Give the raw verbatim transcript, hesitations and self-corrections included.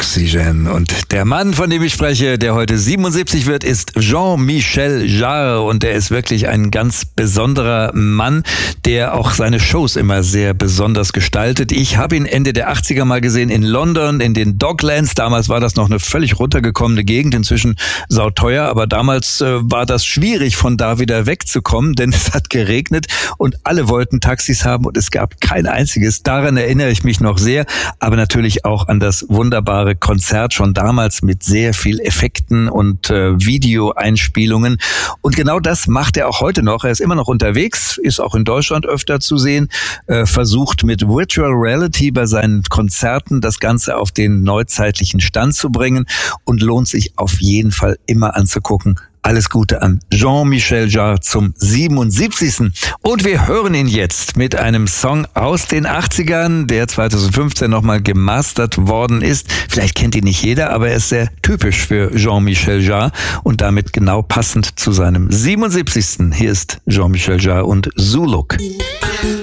Oxygen. Und der Mann, von dem ich spreche, der heute siebenundsiebzig wird, ist Jean-Michel Jarre. Und er ist wirklich ein ganz besonderer Mann, der auch seine Shows immer sehr besonders gestaltet. Ich habe ihn Ende der achtziger mal gesehen in London, in den Docklands. Damals war das noch eine völlig runtergekommene Gegend, inzwischen sauteuer. Aber damals äh, war das schwierig, von da wieder wegzukommen, denn es hat geregnet und alle wollten Taxis haben und es gab kein einziges. Daran erinnere ich mich noch sehr, aber natürlich auch an das wunderbare Konzert schon damals mit sehr viel Effekten und äh, Videoeinspielungen. Und genau das macht er auch heute noch. Er ist immer noch unterwegs, ist auch in Deutschland öfter zu sehen, äh, versucht mit Virtual Reality bei seinen Konzerten das Ganze auf den neuzeitlichen Stand zu bringen und lohnt sich auf jeden Fall immer anzugucken. Alles Gute an Jean-Michel Jarre zum siebenundsiebzigsten Und wir hören ihn jetzt mit einem Song aus den achtzigern, der zweitausendfünfzehn nochmal gemastert worden ist. Vielleicht kennt ihn nicht jeder, aber er ist sehr typisch für Jean-Michel Jarre und damit genau passend zu seinem siebenundsiebzigsten Hier ist Jean-Michel Jarre und Zuluk.